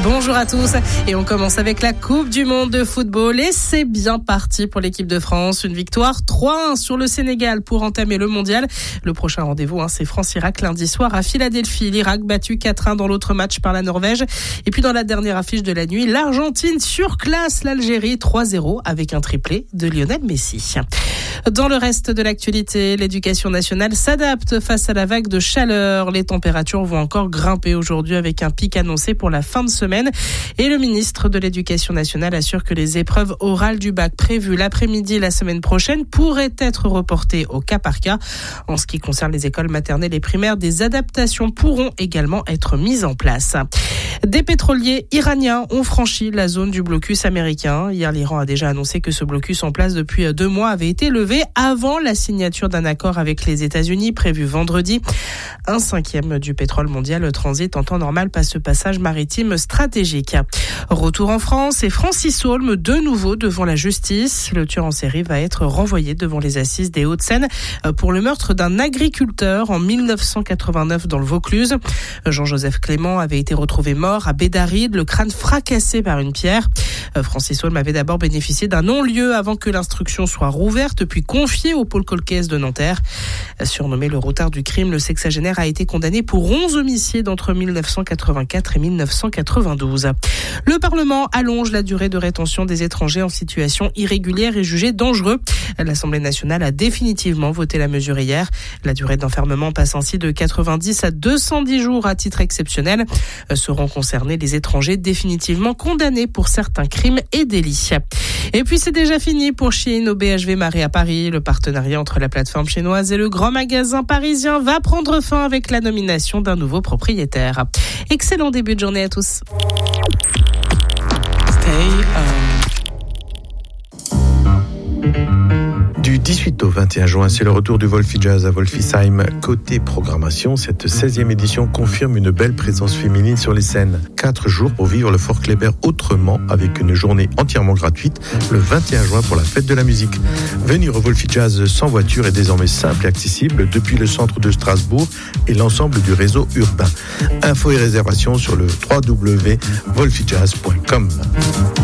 Bonjour à tous et on commence avec la Coupe du Monde de football et c'est bien parti pour l'équipe de France. Une victoire 3-1 sur le Sénégal pour entamer le mondial. Le prochain rendez-vous, c'est France-Irak lundi soir à Philadelphie. L'Irak battu 4-1 dans l'autre match par la Norvège. Et puis dans la dernière affiche de la nuit, l'Argentine surclasse l'Algérie 3-0 avec un triplé de Lionel Messi. Dans le reste de l'actualité, l'éducation nationale s'adapte face à la vague de chaleur. Les températures vont encore grimper aujourd'hui avec un pic annoncé pour la fin de semaine. Et le ministre de l'Éducation nationale assure que les épreuves orales du bac prévues l'après-midi la semaine prochaine pourraient être reportées au cas par cas. En ce qui concerne les écoles maternelles et primaires, des adaptations pourront également être mises en place. Des pétroliers iraniens ont franchi la zone du blocus américain. Hier, l'Iran a déjà annoncé que ce blocus en place depuis 2 mois avait été levé avant la signature d'un accord avec les États-Unis prévu vendredi. 1/5 du pétrole mondial transite en temps normal par ce passage maritime stratégique. Retour en France et Francis Holm de nouveau devant la justice. Le tueur en série va être renvoyé devant les assises des Hauts-de-Seine pour le meurtre d'un agriculteur en 1989 dans le Vaucluse. Jean-Joseph Clément avait été retrouvé mort à Bédaride, le crâne fracassé par une pierre. Francis Holm avait d'abord bénéficié d'un non-lieu avant que l'instruction soit rouverte, puis confié au pôle Colcaise de Nanterre. Surnommé le routard du crime, le sexagénaire a été condamné pour 11 homicides entre 1984 et 1992. Le Parlement allonge la durée de rétention des étrangers en situation irrégulière et jugés dangereux. L'Assemblée nationale a définitivement voté la mesure hier. La durée d'enfermement passe ainsi de 90 à 210 jours à titre exceptionnel. Seront concernés les étrangers définitivement condamnés pour certains crimes et délits. Et puis c'est déjà fini pour Shein au BHV Marais à Paris. Le partenariat entre la plateforme chinoise et le grand magasin parisien va prendre fin avec la nomination d'un nouveau propriétaire. Excellent début de journée à tous. Du 18 au 21 juin, c'est le retour du Wolfi Jazz à Wolfisheim. Côté programmation, cette 16e édition confirme une belle présence féminine sur les scènes. 4 jours pour vivre le Fort Kléber autrement, avec une journée entièrement gratuite le 21 juin pour la fête de la musique. Venir au Wolfi Jazz sans voiture est désormais simple et accessible depuis le centre de Strasbourg et l'ensemble du réseau urbain. Infos et réservations sur le www.wolfijazz.com.